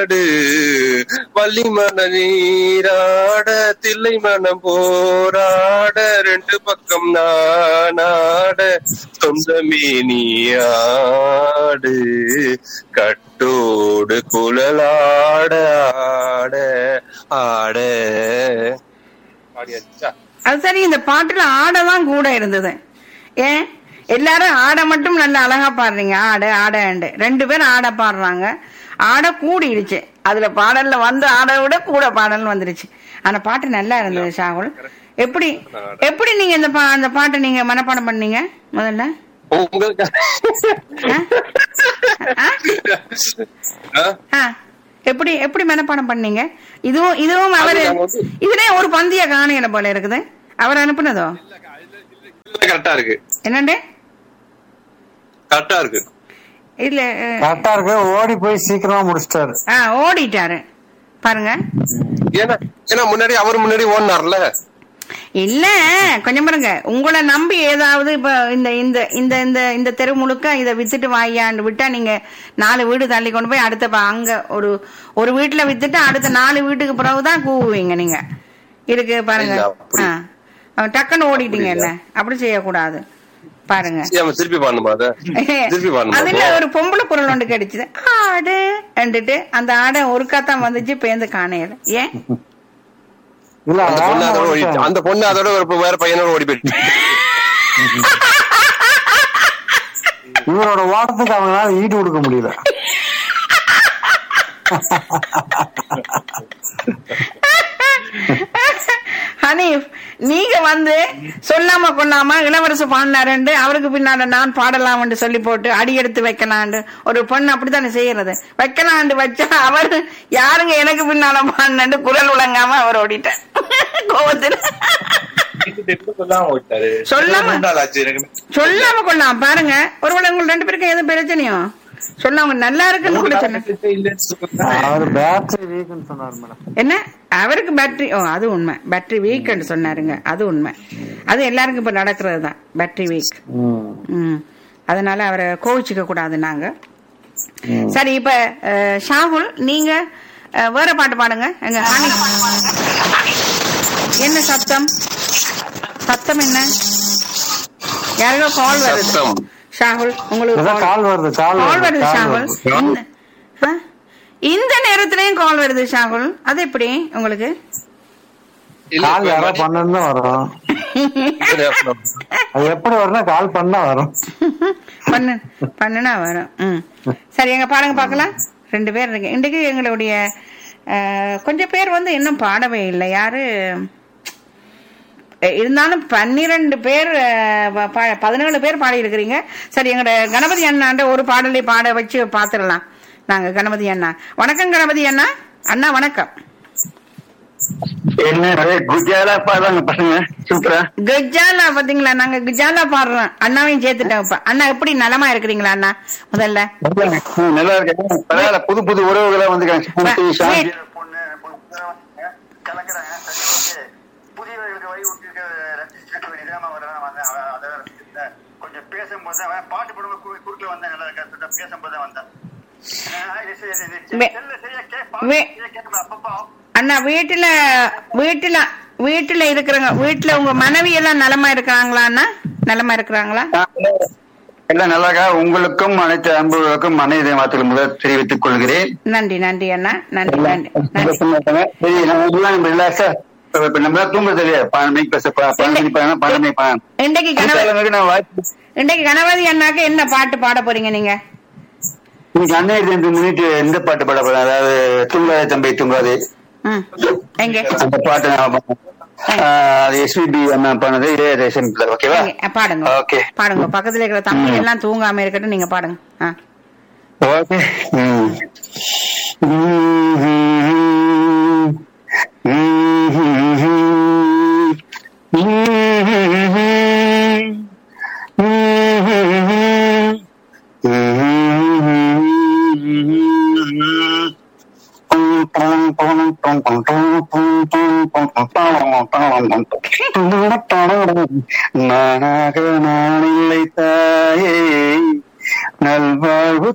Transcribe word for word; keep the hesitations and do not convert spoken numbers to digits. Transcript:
வள்ளிமன நீராட தில்லை மனம் போராட ரெண்டு பக்கம் நானாட சொந்தமே நீயாடு கட்டோடு குழலாட ஆட ஆட ஆடியாச்சா. அது சரி, இந்த பாட்டுல ஆடதான் கூட இருந்தது. ஏன் எல்லாரும் ஆட மட்டும் நல்ல அழகா பாடுறீங்க, ஆட ஆடண்டு ரெண்டு பேரும் ஆட பாடுறாங்க, ஆட கூடிடுச்சு. அதுல பாடல்ல வந்து ஆட விட கூட பாடல் வந்துருச்சு. அந்த பாட்டு நல்லா இருந்தது ஷாகுல். எப்படி எப்படி நீங்க இந்த பா அந்த பாட்டை நீங்க மனப்பாடம் பண்ணீங்க முதல்ல? எப்படி எப்படி மனப்பாடம் பண்ணீங்க? இதுவும் இதுவும் அவரு இதுலயே ஒரு பந்திய காணியில போல இருக்குது. அவர் அனுப்புனதோ கரெக்டா இருக்கு. என்னண்டே கரெக்டா இருக்கு. இல்ல கரெக்டா இருக்கு. ஓடி போய் சீக்கிரமா முடிச்சிட்டாரு. ஆ ஓடிட்டாரு பாருங்க. ஏன்னா ஏன்னா முன்னாடி அவர் முன்னாடி ஓடினார்ல. இல்ல கொஞ்சம் பாருங்க, உங்களை நம்பி ஏதாவது இப்ப இந்த இந்த இந்த இந்த இந்த தெரு முழுக்க இதை வித்துட்டு வாயாண்டு விட்டா நீங்க நாலு வீடு தள்ளி கொண்டு போய் அடுத்த அங்க ஒரு ஒரு வீட்டுல வித்துட்டு அடுத்த நாலு வீட்டுக்கு பிறகுதான் கூவுவீங்க நீங்க. இருக்கு பாருங்க. டக்குன்னு ஓடிட்டீங்கல்ல, அப்படி செய்யக்கூடாது பாருங்க. திருப்பி பாடணுமா? அதுல ஒரு பொம்பளை குரல் ஒன்று கிடைச்சது, ஆடு என்றுட்டு அந்த ஆடை ஒருக்காத்தான் வந்துச்சு, பேந்து காணையில. ஏன் அந்த பொண்ணு அதோட வேற பையனோட ஓடி போயிடுச்சு. இவரோட ஓட்டத்துக்கு அவங்களால ஈடு கொடுக்க முடியல. ஹனீஃப், நீங்க வந்து சொல்லாம கொள்ளாம இளவரசு பாடினாரு அவருக்கு பின்னால நான் பாடலாம் சொல்லி போட்டு அடி எடுத்து வைக்கலாண்டு ஒரு பொண்ணு அப்படித்தானே செய்யறது. வைக்கலாண்டு வச்சா அவர் யாருங்க எனக்கு பின்னால பாடினாண்டு குரல் விளங்காம அவர் ஓடிட்டார் கோபத்துல. சொல்லாம சொல்லாம கொள்ளலாம் பாருங்க. ஒருவேளை உங்களுக்கு ரெண்டு பேருக்கு எதுவும் பிரச்சனையோ சொல்லாம நல்லா இருக்குன்னு கூட சொன்ன என்ன அவருக்கு பேட்டரி. ஓ அது உண்மை, பேட்டரி வீக்னு சொன்னாருங்க. அது உண்மை, அது எல்லாருக்கும் இப்ப நடக்கிறது தான் பேட்டரி வீக். ம் அதனால அவரை கோவிச்சுக்க கூடாது நாங்க. சரி, இப்ப ஷாகுல் நீங்க வேற பாட்டு பாடுங்க. எங்க என்ன சத்தம் சத்தம் என்ன? யாருக்கோ கால் வருது ஷாகுல். உங்களுக்கு கால் வருது கால் வருது ஷாகுல். இந்த நேரத்திலயும் கால் வருது ஷாகுல். அது எப்படி உங்களுக்கு? கால் யாரா பண்ணா வரும். அது எப்படி வரும்னா கால் பண்ணா வரும். பண்ணு பண்ணுனா வரும். ம் சரி, எங்க பாருங்க பாக்கலாம். ரெண்டு பேர் இருக்கு இன்றைக்கு. எங்களுடைய கொஞ்சம் பேர் வந்து இன்னும் பாடவே இல்லை. யாரு இருந்தாலும் பன்னிரண்டு பேர் பதினேழு பேர் பாடி இருக்கிறீங்க. சரி, எங்களோட கணபதி அண்ணாண்ட ஒரு பாடலை பாட வச்சு பாத்துடலாம் நாங்க. கணபதி அண்ணா வணக்கம். கணபதி அண்ணா அண்ணா வணக்கம். குஜாலா பாடுறாங்க பசங்க, சூப்பரா கஜாலா பாத்தீங்களா? நாங்க கஜாலா பாடுறோம். அண்ணாவையும் சேர்த்துட்டோம். இப்ப அண்ணா எப்படி நலமா இருக்கிறீங்களா அண்ணா? முதல்ல நல்லா இருக்கேன். புது புது உறவுகளா வந்து கொஞ்சம் பேசும்போது பாட்டு போடும்போது குறுக்கல வந்தேன். நல்லா இருக்கா பேசும்போது வந்தேன். அண்ணா வீட்டுல வீட்டுல வீட்டுல இருக்கிறாங்க. வீட்டுல உங்க மனைவி எல்லாம் நலமா இருக்கிறாங்களா அண்ணா? நலமா இருக்கிறாங்களா? எல்லாம் நல்லா. உங்களுக்கும் அனைத்து அன்புகளுக்கும் மனைவி மாத்திர முதல் தெரிவித்துக் கொள்கிறேன். நன்றி நன்றி அண்ணா. நன்றி நன்றி. இன்றைக்கு கணபதி அண்ணாக்கு என்ன பாட்டு பாட போறீங்க நீங்க? இன்னைக்கு அன்னையர் முன்னிட்டு எந்த பாட்டு பாட போறேன்? அதாவது தூங்காதே தம்பி தூங்காதே அந்த பாட்டு எஸ்பிபி அண்ணா பண்ணது. ஓகேவா? பாடுங்க பாடுங்க. பக்கத்துல இருக்கிற தம்பி எல்லாம் தூங்காம இருக்கட்டும், நீங்க பாடுங்க. ஓகே. நானாக நான் இல்லை தாயே நல்வாழ்வு